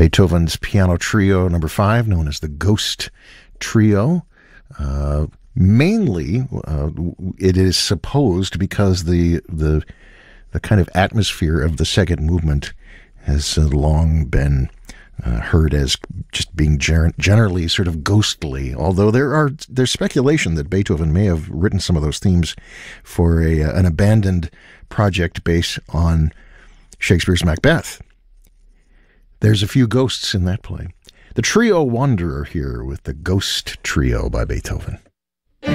Beethoven's Piano Trio Number 5, known as the Ghost Trio. Mainly, it is supposed because the kind of atmosphere of the second movement has long been heard as just being generally sort of ghostly. Although there's speculation that Beethoven may have written some of those themes for an abandoned project based on Shakespeare's Macbeth. There's a few ghosts in that play. The Trio Wanderer here with the Ghost Trio by Beethoven.